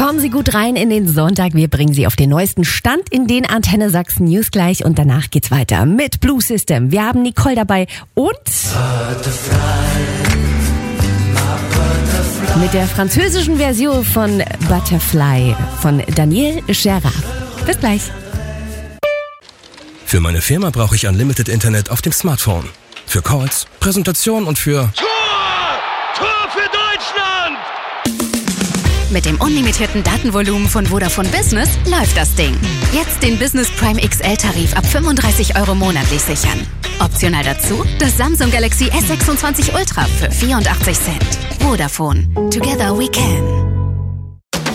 Kommen Sie gut rein in den Sonntag. Wir bringen Sie auf den neuesten Stand in den Antenne Sachsen News gleich. Und danach geht's weiter mit Blue System. Wir haben Nicole dabei und mit der französischen Version von Butterfly von Daniel Gerard. Bis gleich. Für meine Firma brauche ich Unlimited Internet auf dem Smartphone. Für Calls, Präsentationen und für... Tor für Deutschland! Mit dem unlimitierten Datenvolumen von Vodafone Business läuft das Ding. Jetzt den Business Prime XL-Tarif ab 35 € monatlich sichern. Optional dazu das Samsung Galaxy S26 Ultra für 84 Cent. Vodafone. Together we can.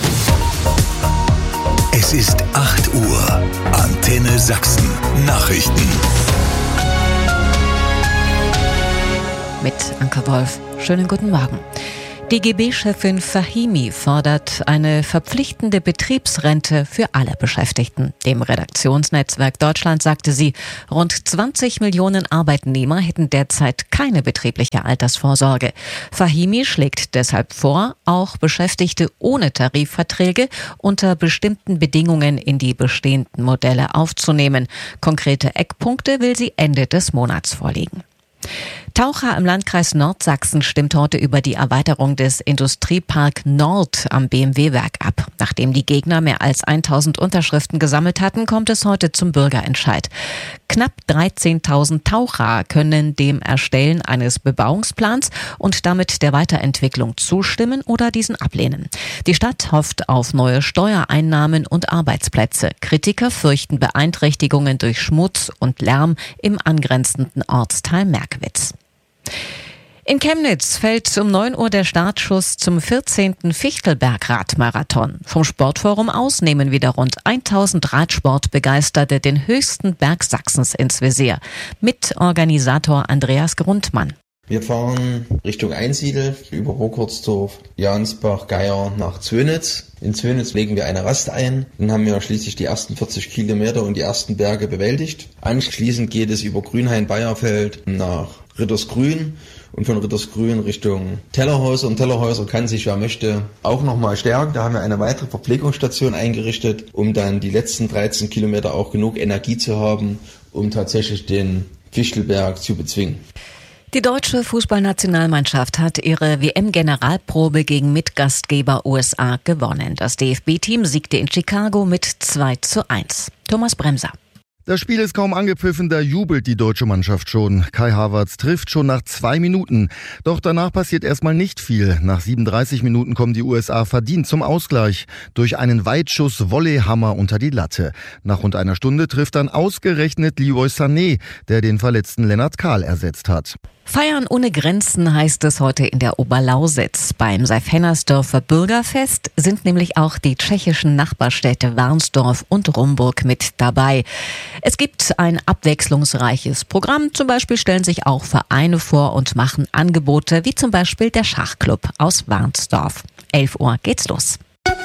Es ist 8 Uhr. Antenne Sachsen. Nachrichten. Mit Anke Wolf. Schönen guten Morgen. DGB-Chefin Fahimi fordert eine verpflichtende Betriebsrente für alle Beschäftigten. Dem Redaktionsnetzwerk Deutschland sagte sie, rund 20 Millionen Arbeitnehmer hätten derzeit keine betriebliche Altersvorsorge. Fahimi schlägt deshalb vor, auch Beschäftigte ohne Tarifverträge unter bestimmten Bedingungen in die bestehenden Modelle aufzunehmen. Konkrete Eckpunkte will sie Ende des Monats vorlegen. Taucher im Landkreis Nordsachsen stimmt heute über die Erweiterung des Industriepark Nord am BMW-Werk ab. Nachdem die Gegner mehr als 1000 Unterschriften gesammelt hatten, kommt es heute zum Bürgerentscheid. Knapp 13.000 Taucher können dem Erstellen eines Bebauungsplans und damit der Weiterentwicklung zustimmen oder diesen ablehnen. Die Stadt hofft auf neue Steuereinnahmen und Arbeitsplätze. Kritiker fürchten Beeinträchtigungen durch Schmutz und Lärm im angrenzenden Ortsteil Merkwitz. In Chemnitz fällt um 9 Uhr der Startschuss zum 14. Fichtelberg-Radmarathon. Vom Sportforum aus nehmen wieder rund 1000 Radsportbegeisterte den höchsten Berg Sachsens ins Visier. Mitorganisator Andreas Grundmann. Wir fahren Richtung Einsiedel, über Burgholzdorf, Jansbach, Geier nach Zönitz. In Zönitz legen wir eine Rast ein. Dann haben wir schließlich die ersten 40 Kilometer und die ersten Berge bewältigt. Anschließend geht es über Grünhain-Bayerfeld nach Rittersgrün und von Rittersgrün Richtung Tellerhäuser. Und Tellerhäuser kann sich, wer möchte, auch nochmal stärken. Da haben wir eine weitere Verpflegungsstation eingerichtet, um dann die letzten 13 Kilometer auch genug Energie zu haben, um tatsächlich den Fichtelberg zu bezwingen. Die deutsche Fußballnationalmannschaft hat ihre WM-Generalprobe gegen Mitgastgeber USA gewonnen. Das DFB-Team siegte in Chicago mit 2:1. Thomas Bremser. Das Spiel ist kaum angepfiffen, da jubelt die deutsche Mannschaft schon. Kai Havertz trifft schon nach 2 Minuten. Doch danach passiert erstmal nicht viel. Nach 37 Minuten kommen die USA verdient zum Ausgleich. Durch einen Weitschuss Volleyhammer unter die Latte. Nach rund einer Stunde trifft dann ausgerechnet Leroy Sané, der den verletzten Lennart Kahl ersetzt hat. Feiern ohne Grenzen heißt es heute in der Oberlausitz. Beim Seifhennersdorfer Bürgerfest sind nämlich auch die tschechischen Nachbarstädte Warnsdorf und Rumburg mit dabei. Es gibt ein abwechslungsreiches Programm. Zum Beispiel stellen sich auch Vereine vor und machen Angebote, wie zum Beispiel der Schachclub aus Warnsdorf. 11 Uhr geht's los.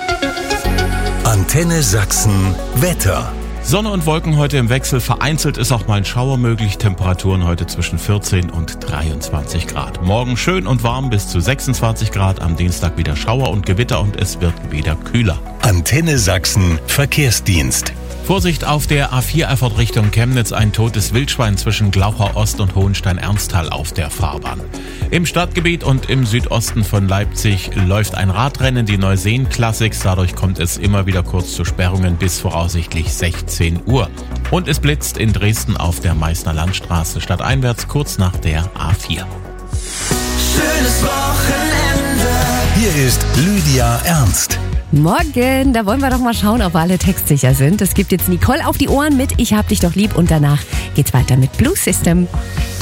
Antenne Sachsen Wetter. Sonne und Wolken heute im Wechsel. Vereinzelt ist auch mal ein Schauer möglich. Temperaturen heute zwischen 14 und 23 Grad. Morgen schön und warm bis zu 26 Grad. Am Dienstag wieder Schauer und Gewitter und es wird wieder kühler. Antenne Sachsen Verkehrsdienst. Vorsicht auf der A4 Erfurt Richtung Chemnitz. Ein totes Wildschwein zwischen Glauchau Ost und Hohenstein-Ernsthal auf der Fahrbahn. Im Stadtgebiet und im Südosten von Leipzig läuft ein Radrennen, die Neuseen Classics. Dadurch kommt es immer wieder kurz zu Sperrungen bis voraussichtlich 16 Uhr. Und es blitzt in Dresden auf der Meißner Landstraße stadteinwärts kurz nach der A4. Schönes Wochenende. Hier ist Lydia Ernst. Morgen, da wollen wir doch mal schauen, ob wir alle textsicher sind. Es gibt jetzt Nicole auf die Ohren mit Ich hab dich doch lieb und danach geht's weiter mit Blue System.